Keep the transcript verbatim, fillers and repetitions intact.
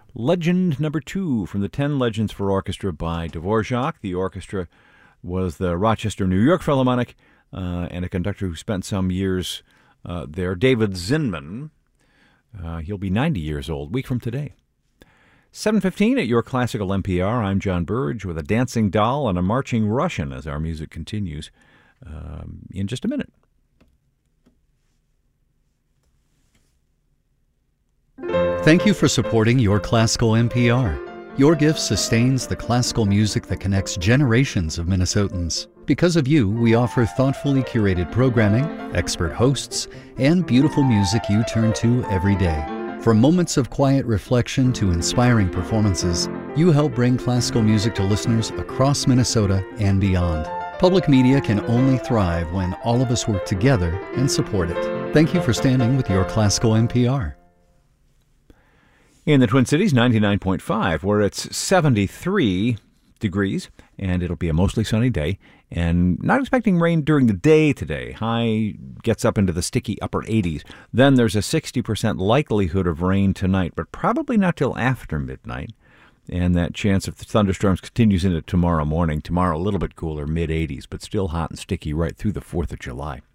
Legend number two from the Ten Legends for Orchestra by Dvorak. The orchestra was the Rochester, New York Philharmonic, uh, and a conductor who spent some years uh, there, David Zinman. Uh, he'll be ninety years old, week from today. seven fifteen at your classical N P R. I'm John Burge with a dancing doll and a marching Russian as our music continues um, in just a minute. Thank you for supporting Your Classical N P R. Your gift sustains the classical music that connects generations of Minnesotans. Because of you, we offer thoughtfully curated programming, expert hosts, and beautiful music you turn to every day. From moments of quiet reflection to inspiring performances, you help bring classical music to listeners across Minnesota and beyond. Public media can only thrive when all of us work together and support it. Thank you for standing with Your Classical N P R. In the Twin Cities, ninety-nine point five, where it's seventy-three degrees, and it'll be a mostly sunny day, and not expecting rain during the day today. High gets up into the sticky upper eighties. Then there's a sixty percent likelihood of rain tonight, but probably not till after midnight. And that chance of thunderstorms continues into tomorrow morning. Tomorrow a little bit cooler, mid eighties, but still hot and sticky right through the fourth of July.